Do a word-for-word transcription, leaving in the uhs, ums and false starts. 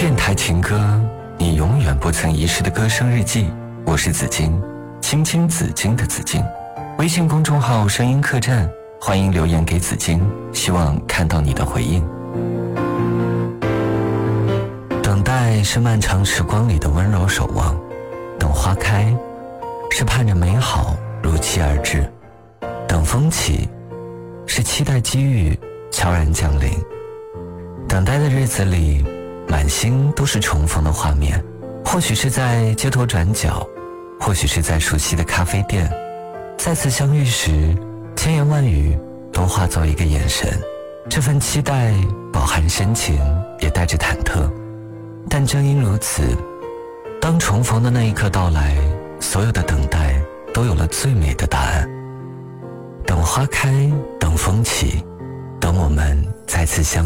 电台情歌，你永远不曾遗失的歌声日记。我是紫金，青青紫金的紫金。微信公众号声音客栈，欢迎留言给紫金，希望看到你的回应。等待是漫长时光里的温柔守望，等花开是盼着美好如期而至，等风起是期待机遇悄然降临。等待的日子里，满心都是重逢的画面，或许是在街头转角，或许是在熟悉的咖啡店，再次相遇时，千言万语都化作一个眼神。这份期待饱含深情，也带着忐忑，但正因如此，当重逢的那一刻到来，所有的等待都有了最美的答案。等花开，等风起，等我们再次相